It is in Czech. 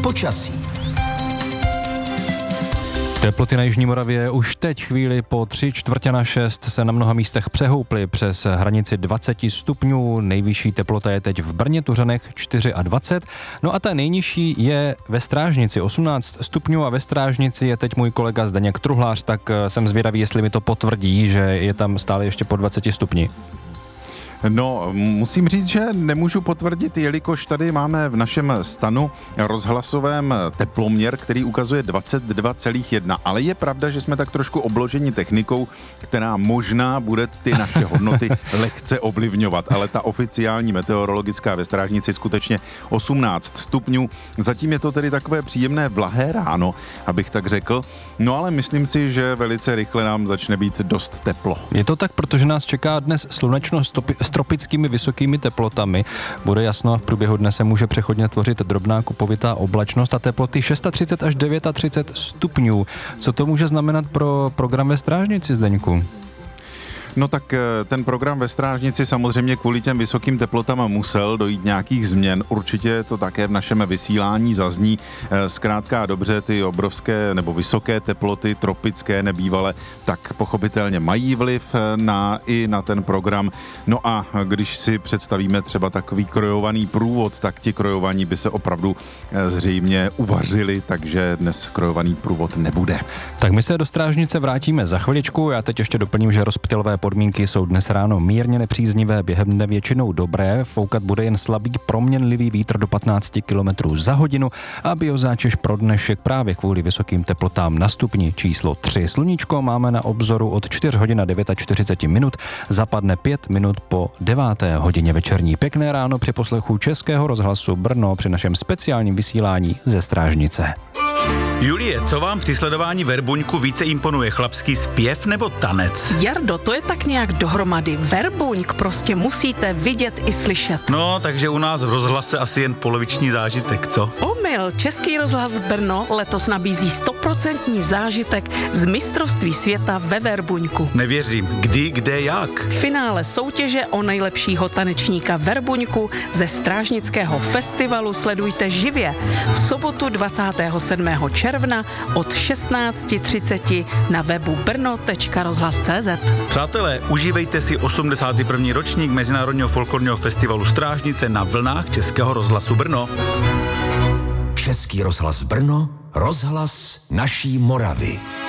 Počasí. Teploty na jižní Moravě už teď chvíli po 3/4 se na mnoha místech přehouply přes hranici 20 stupňů. Nejvyšší teplota je teď v Brně, Tuřanech 24. No a ta nejnižší je ve Strážnici 18 stupňů a ve Strážnici je teď můj kolega Zdeněk Truhlář, tak jsem zvědavý, jestli mi to potvrdí, že je tam stále ještě po 20 stupni. No, musím říct, že nemůžu potvrdit, jelikož tady máme v našem stanu rozhlasovém teploměr, který ukazuje 22,1, ale je pravda, že jsme tak trošku obloženi technikou, která možná bude ty naše hodnoty lehce ovlivňovat, ale ta oficiální meteorologická ve Strážnici skutečně 18 stupňů. Zatím je to tedy takové příjemné vlahé ráno, abych tak řekl, no ale myslím si, že velice rychle nám začne být dost teplo. Je to tak, protože nás čeká dnes slunečno s tropickými vysokými teplotami. Bude jasno a v průběhu dne se může přechodně tvořit drobná kupovitá oblačnost a teploty 36 až 39 stupňů. Co to může znamenat pro program ve Strážnici, Zdeňku? No tak ten program ve Strážnici samozřejmě kvůli těm vysokým teplotám musel dojít nějakých změn. Určitě to také v našem vysílání zazní. Zkrátka dobře, ty obrovské nebo vysoké teploty, tropické nebývale, tak pochopitelně mají vliv i na ten program. No a když si představíme třeba takový krojovaný průvod, tak ti krojovaní by se opravdu zřejmě uvařili, takže dnes krojovaný průvod nebude. Tak my se do Strážnice vrátíme za chviličku. Já teď ještě doplním, že rozptylové podmínky jsou dnes ráno mírně nepříznivé, během dne většinou dobré, foukat bude jen slabý proměnlivý vítr do 15 km za hodinu a biozátěž pro dnešek právě kvůli vysokým teplotám na stupni číslo 3. Sluníčko máme na obzoru od 4 hodin a 49 minut, zapadne 5 minut po 9. hodině večerní. Pěkné ráno při poslechu Českého rozhlasu Brno při našem speciálním vysílání ze Strážnice. Julie, co vám při sledování Verbuňku více imponuje, chlapský zpěv nebo tanec? Jardo, to je tak nějak dohromady. Verbuňk prostě musíte vidět i slyšet. No, takže u nás v rozhlase asi jen poloviční zážitek, co? Omyl, Český rozhlas Brno letos nabízí 100% zážitek z mistrovství světa ve Verbuňku. Nevěřím. Kdy, kde, jak? Finále soutěže o nejlepšího tanečníka Verbuňku ze Strážnického festivalu sledujte živě v sobotu 27. června od 16:30 na webu brno.rozhlas.cz. Přátelé, užívejte si 81. ročník Mezinárodního folklorního festivalu Strážnice na vlnách Českého rozhlasu Brno. Český rozhlas Brno, rozhlas naší Moravy.